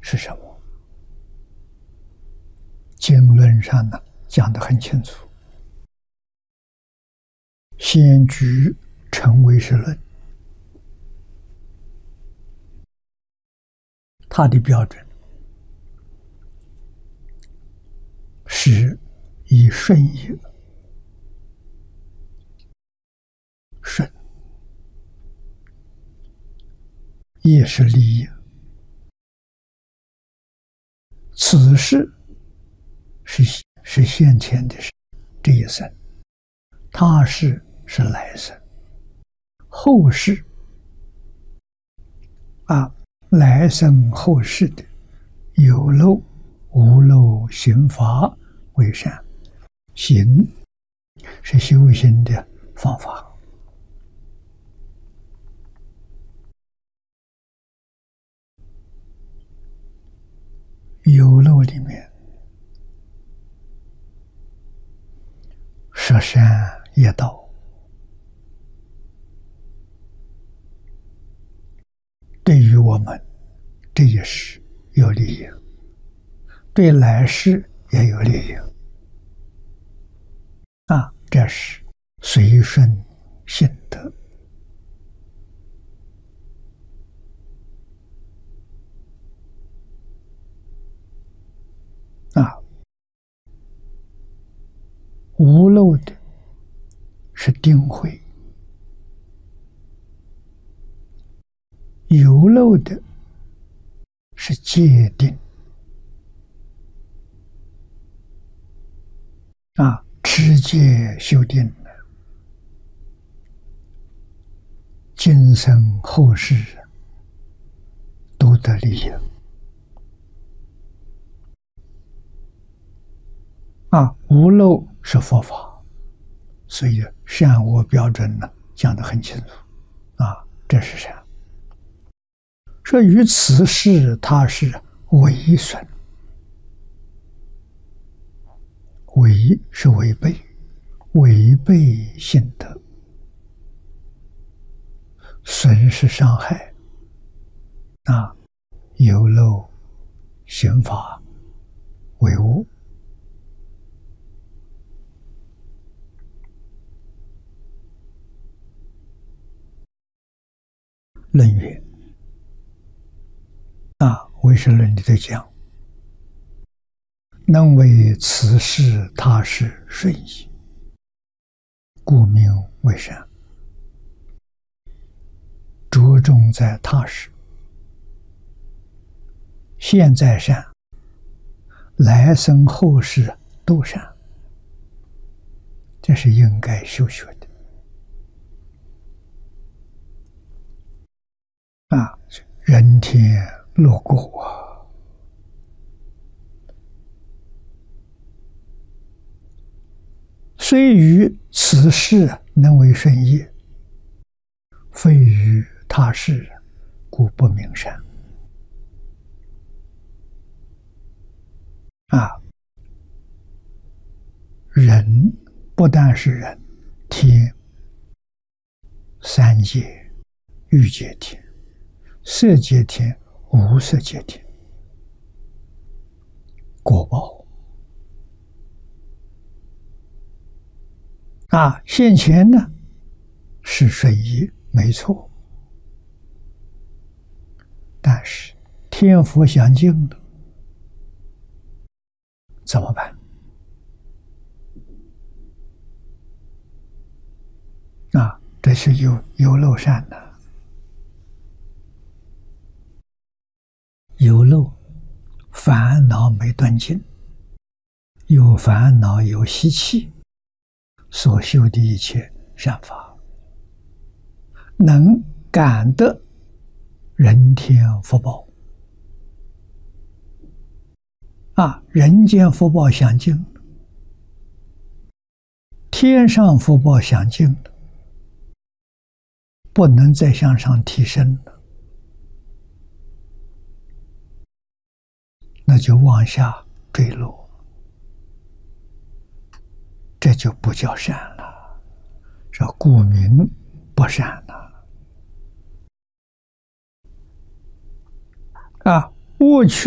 是什么？经论上呢讲得很清楚，先居成唯识论，它的标准是以顺义，顺义是利益，此事是现前的事，这一生，他事是来生，后世来生后世的有漏无漏行法为善，行是修行的方法。有漏里面，舍善业道，对于我们这一世有利益，对来世也有利益。这是随顺性德。无漏的是定慧，有漏的是戒定。持戒修定，今生后世都得利益。无漏是佛法，所以善恶标准呢讲得很清楚。这是善。说于此事它是违损，违是违背，违背性德，损是伤害。有漏行法为恶。论曰，唯识论里头讲，能为此事他事顺义，故名为善。着重在他事，现在善，来生后世都善，这是应该修学的。人天乐果虽于此事能为顺业，非于他事，故不名善。人不但是人，天、三界、欲界天、色界天、无色界天，果报现前呢是顺义，没错，但是天佛相敬了，怎么办？这是有漏善的。有漏，烦恼没断尽，有烦恼有习气，所修的一切善法，能感得人天福报。人间福报相近，天上福报相近，不能再向上提升了，那就往下坠落，这就不叫善了，这故名不善了。过去